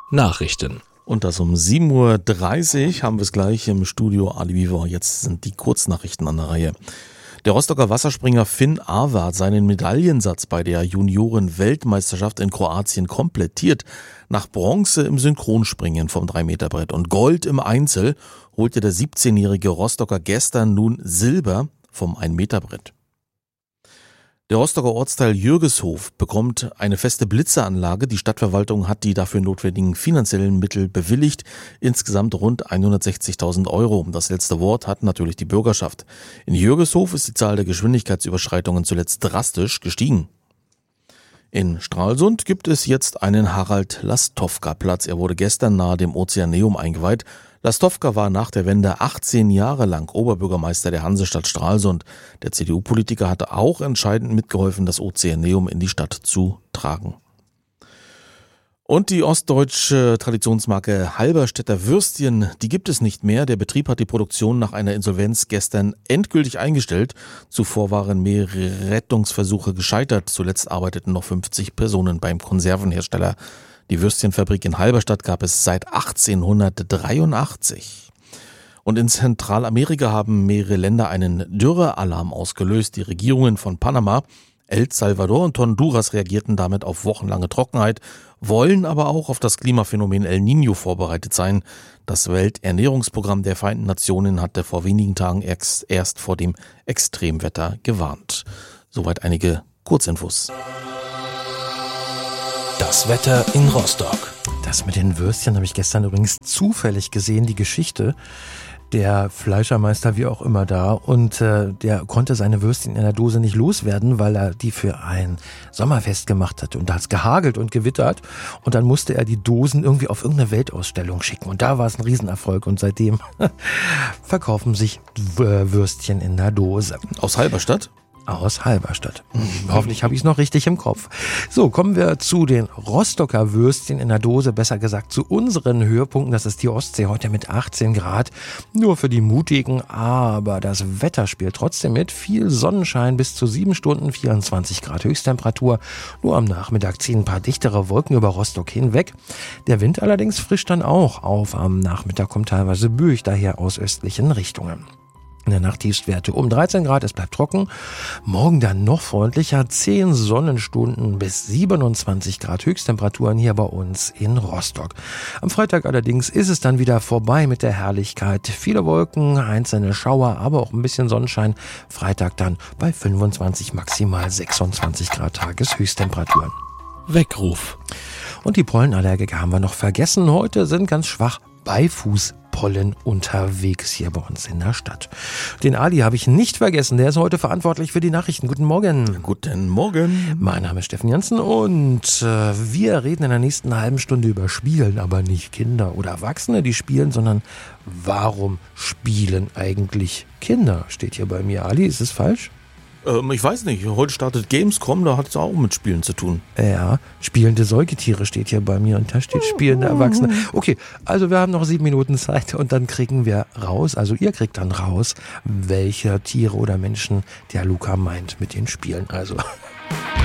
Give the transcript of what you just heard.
Nachrichten. Und das um 7.30 Uhr haben wir es gleich im Studio Ali Viva. Jetzt sind die Kurznachrichten an der Reihe. Der Rostocker Wasserspringer Finn Awe hat seinen Medaillensatz bei der Junioren-Weltmeisterschaft in Kroatien komplettiert. Nach Bronze im Synchronspringen vom 3-Meter-Brett und Gold im Einzel holte der 17-jährige Rostocker gestern nun Silber vom 1-Meter-Brett. Der Rostocker Ortsteil Jürgeshof bekommt eine feste Blitzeranlage. Die Stadtverwaltung hat die dafür notwendigen finanziellen Mittel bewilligt. Insgesamt rund 160.000 €. Das letzte Wort hat natürlich die Bürgerschaft. In Jürgeshof ist die Zahl der Geschwindigkeitsüberschreitungen zuletzt drastisch gestiegen. In Stralsund gibt es jetzt einen Harald-Lastowka-Platz. Er wurde gestern nahe dem Ozeaneum eingeweiht. Lastowka war nach der Wende 18 Jahre lang Oberbürgermeister der Hansestadt Stralsund. Der CDU-Politiker hatte auch entscheidend mitgeholfen, das Ozeaneum in die Stadt zu tragen. Und die ostdeutsche Traditionsmarke Halberstädter Würstchen, die gibt es nicht mehr. Der Betrieb hat die Produktion nach einer Insolvenz gestern endgültig eingestellt. Zuvor waren mehrere Rettungsversuche gescheitert. Zuletzt arbeiteten noch 50 Personen beim Konservenhersteller. Die Würstchenfabrik in Halberstadt gab es seit 1883. Und in Zentralamerika haben mehrere Länder einen Dürrealarm ausgelöst. Die Regierungen von Panama, El Salvador und Honduras reagierten damit auf wochenlange Trockenheit, wollen aber auch auf das Klimaphänomen El Niño vorbereitet sein. Das Welternährungsprogramm der Vereinten Nationen hatte vor wenigen Tagen erst vor dem Extremwetter gewarnt. Soweit einige Kurzinfos. Das Wetter in Rostock. Das mit den Würstchen habe ich gestern übrigens zufällig gesehen, die Geschichte. Der Fleischermeister, wie auch immer da, und der konnte seine Würstchen in einer Dose nicht loswerden, weil er die für ein Sommerfest gemacht hatte. Und da hat es gehagelt und gewittert und dann musste er die Dosen irgendwie auf irgendeine Weltausstellung schicken. Und da war es ein Riesenerfolg und seitdem verkaufen sich Würstchen in der Dose. Aus Halberstadt? Aus Halberstadt. Hoffentlich habe ich es noch richtig im Kopf. So, kommen wir zu den Rostocker Würstchen in der Dose, besser gesagt zu unseren Höhepunkten. Das ist die Ostsee heute mit 18 Grad. Nur für die Mutigen, aber das Wetter spielt trotzdem mit. Viel Sonnenschein bis zu 7 Stunden, 24 Grad Höchsttemperatur. Nur am Nachmittag ziehen ein paar dichtere Wolken über Rostock hinweg. Der Wind allerdings frischt dann auch auf. Am Nachmittag kommt teilweise Böig daher aus östlichen Richtungen. In der Nacht Tiefstwerte um 13 Grad, es bleibt trocken. Morgen dann noch freundlicher, 10 Sonnenstunden bis 27 Grad Höchsttemperaturen hier bei uns in Rostock. Am Freitag allerdings ist es dann wieder vorbei mit der Herrlichkeit. Viele Wolken, einzelne Schauer, aber auch ein bisschen Sonnenschein. Freitag dann bei 25, maximal 26 Grad Tageshöchsttemperaturen. Weckruf. Und die Pollenallergiker haben wir noch vergessen. Heute sind ganz schwach Beifußpollen unterwegs hier bei uns in der Stadt. Den Ali habe ich nicht vergessen, der ist heute verantwortlich für die Nachrichten. Guten Morgen. Guten Morgen. Mein Name ist Steffen Jansen und wir reden in der nächsten halben Stunde über Spielen, aber nicht Kinder oder Erwachsene, die spielen, sondern warum spielen eigentlich Kinder? Steht hier bei mir. Ali, ist es falsch? Ich weiß nicht, heute startet Gamescom, da hat es auch mit Spielen zu tun. Ja, spielende Säugetiere steht hier bei mir und da steht spielende Erwachsene. Okay, also wir haben noch 7 Minuten Zeit und dann kriegen wir raus, also ihr kriegt dann raus, welche Tiere oder Menschen der Luca meint mit den Spielen. Also